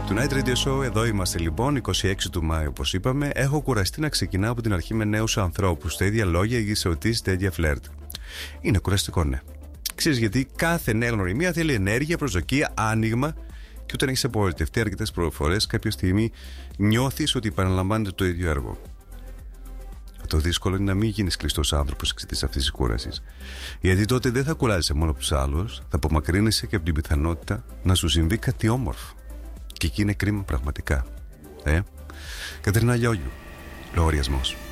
Tonight Radio Show, εδώ είμαστε λοιπόν, 26 του Μάη όπως είπαμε. Έχω κουραστεί να ξεκινάω από την αρχή με νέους ανθρώπους. Τα ίδια λόγια, ίδιες ερωτήσεις, τα ίδια φλερτ. Είναι κουραστικό, ναι. Ξέρεις γιατί κάθε νέα γνωριμία θέλει ενέργεια, προσδοκία, άνοιγμα. Και όταν έχεις απογοητευτεί αρκετές φορές, κάποια στιγμή νιώθεις ότι επαναλαμβάνεται το ίδιο έργο. Το δύσκολο είναι να μην γίνεις κλειστός άνθρωπος εξαιτίας αυτής της κούρασης. Γιατί τότε δεν θα κουράζεσαι μόνο από τους άλλους, θα απομακρύνεσαι και από την πιθανότητα να σου συμβεί κάτι όμορφο. Και εκεί είναι κρίμα πραγματικά. Κατερίνα Λιόγιου, λογαριασμός.